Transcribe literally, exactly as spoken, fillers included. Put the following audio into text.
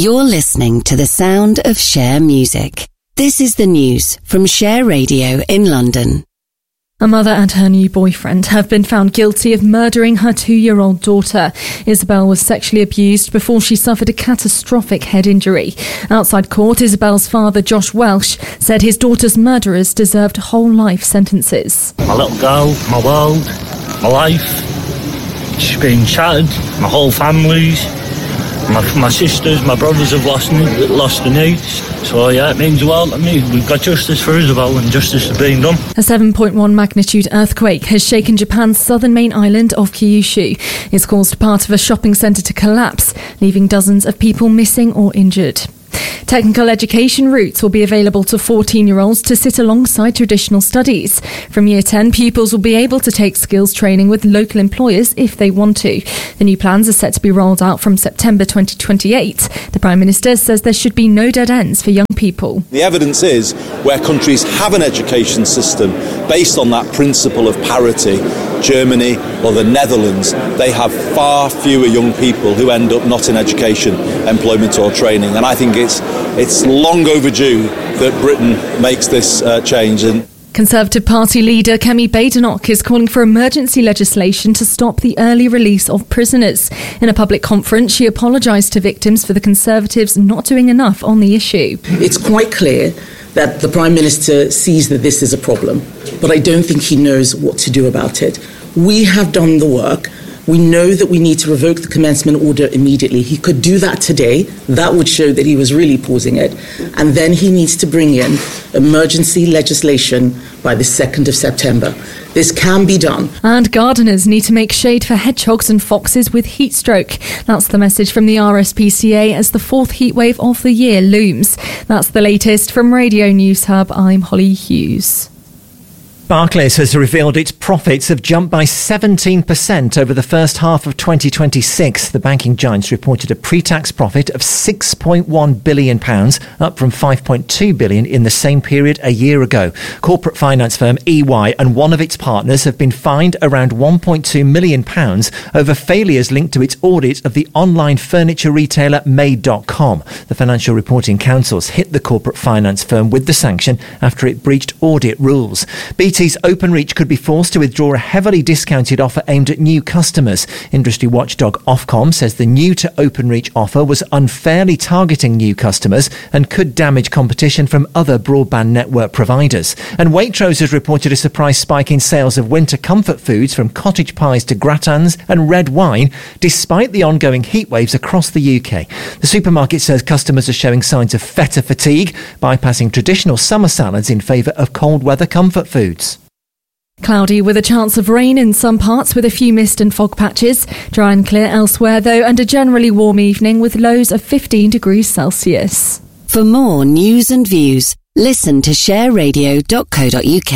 You're listening to the sound of Share Music. This is the news from Share Radio in London. A mother and her new boyfriend have been found guilty of murdering her two-year-old daughter. Isabel was sexually abused before she suffered a catastrophic head injury. Outside court, Isabel's father, Josh Welsh, said his daughter's murderers deserved whole life sentences. My little girl, my world, my life, it's been shattered. My whole family's, my, my sisters, my brothers have lost, lost the needs. So yeah, it means the world to me. We've got justice for Isabel and justice is being done. A seven point one magnitude earthquake has shaken Japan's southern main island of Kyushu. It's caused part of a shopping centre to collapse, leaving dozens of people missing or injured. Technical education routes will be available to fourteen-year-olds to sit alongside traditional studies. From year ten, pupils will be able to take skills training with local employers if they want to. The new plans are set to be rolled out from September twenty twenty-eight. The Prime Minister says there should be no dead ends for young people. The evidence is where countries have an education system based on that principle of parity, Germany or the Netherlands, they have far fewer young people who end up not in education, employment or training. And I think it's it's long overdue that Britain makes this uh, change. And Conservative Party leader Kemi Badenoch is calling for emergency legislation to stop the early release of prisoners. In a public conference, she apologised to victims for the Conservatives not doing enough on the issue. It's quite clear that the Prime Minister sees that this is a problem, but I don't think he knows what to do about it. We have done the work. We know that we need to revoke the commencement order immediately. He could do that today. That would show that he was really pausing it. And then he needs to bring in emergency legislation by the second of September. This can be done. And gardeners need to make shade for hedgehogs and foxes with heat stroke. That's the message from the R S P C A as the fourth heatwave of the year looms. That's the latest from Radio News Hub. I'm Holly Hughes. Barclays has revealed its profits have jumped by seventeen percent over the first half of twenty twenty-six. The banking giants reported a pre-tax profit of six point one billion pounds, up from five point two billion pounds in the same period a year ago. Corporate finance firm E Y and one of its partners have been fined around one point two million pounds over failures linked to its audit of the online furniture retailer Made dot com. The Financial Reporting Council's hit the corporate finance firm with the sanction after it breached audit rules. B T Openreach could be forced to withdraw a heavily discounted offer aimed at new customers. Industry watchdog Ofcom says the new to Openreach offer was unfairly targeting new customers and could damage competition from other broadband network providers. And Waitrose has reported a surprise spike in sales of winter comfort foods from cottage pies to gratins and red wine, despite the ongoing heat waves across the U K. The supermarket says customers are showing signs of feta fatigue, bypassing traditional summer salads in favour of cold weather comfort foods. Cloudy with a chance of rain in some parts with a few mist and fog patches. Dry and clear elsewhere though, and a generally warm evening with lows of fifteen degrees Celsius. For more news and views, listen to share radio dot co dot uk.